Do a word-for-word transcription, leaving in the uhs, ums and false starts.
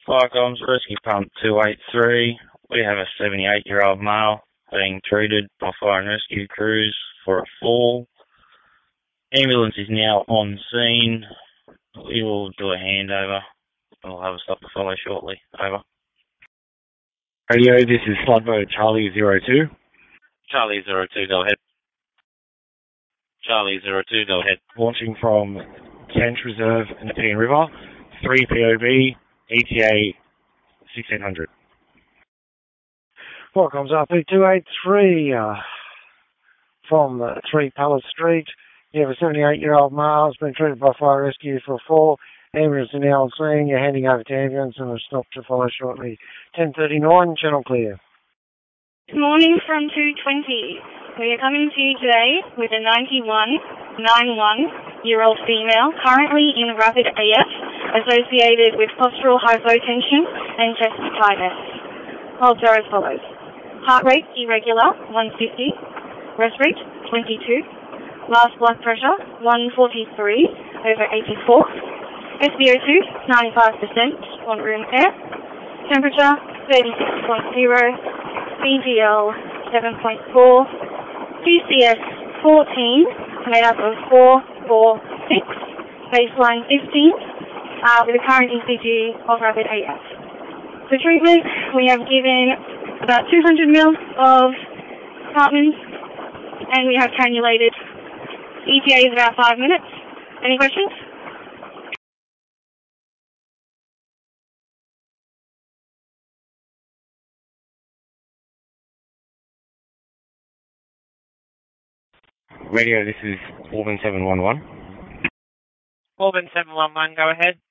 Firecoms Rescue Pump two eight three. We have a seventy-eight-year-old male being treated by fire and rescue crews for a fall. Ambulance is now on scene. We will do a handover. We'll have a stop to follow shortly. Over. Radio, this is Slugboat Charlie zero two. Charlie zero two, go ahead. Charlie zero two, go ahead. Launching from Kent Reserve in the Nepean River, three P O B, E T A sixteen hundred. Firecoms R P two eight three uh, from uh, three Palace Street. You have a seventy-eight-year-old male has been treated by fire rescue for a fall. Ambulance is now on scene. You're handing over to ambulance and a stop to follow shortly. ten thirty-nine, channel clear. Good morning from two twenty. We are coming to you today with a ninety-one, ninety-one-year-old female currently in rapid A F associated with postural hypotension and chest tightness. Holds are as follows. Heart rate irregular, one fifty. Rest rate, twenty-two. Last blood pressure, one forty-three over eighty-four. S p O two, ninety-five percent on room air. Temperature, thirty-six point zero. B G L, seven point four. P C S, fourteen, made up of four, four, six. Baseline, fifteen, uh, with a current E C G of rapid A F. For treatment, we have given about two hundred mils of Hartmann's, and we have cannulated. E T A is about five minutes. Any questions? Radio, this is Auburn seven one one. Auburn seven one one, go ahead.